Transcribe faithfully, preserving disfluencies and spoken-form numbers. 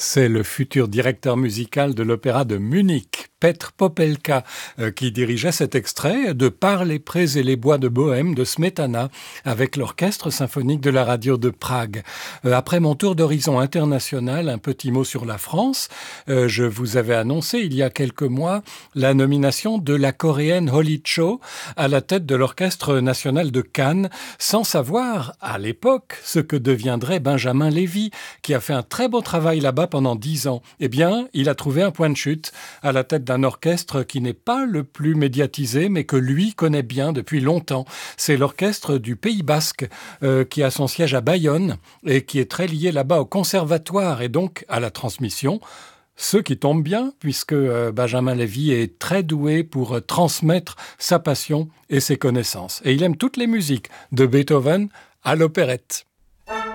C'est le futur directeur musical de l'Opéra de Munich, Petr Popelka, euh, qui dirigeait cet extrait de Par les prés et les bois de Bohême de Smetana avec l'Orchestre symphonique de la radio de Prague. Euh, après mon tour d'horizon international, un petit mot sur la France. Euh, je vous avais annoncé il y a quelques mois la nomination de la coréenne Holly Cho à la tête de l'Orchestre national de Cannes, sans savoir à l'époque ce que deviendrait Benjamin Lévy, qui a fait un très beau travail là-bas pendant dix ans. Eh bien, il a trouvé un point de chute à la tête d'un orchestre qui n'est pas le plus médiatisé, mais que lui connaît bien depuis longtemps. C'est l'orchestre du Pays Basque, euh, qui a son siège à Bayonne et qui est très lié là-bas au conservatoire et donc à la transmission. Ce qui tombe bien, puisque euh, Benjamin Lévy est très doué pour euh, transmettre sa passion et ses connaissances. Et il aime toutes les musiques, de Beethoven à l'opérette.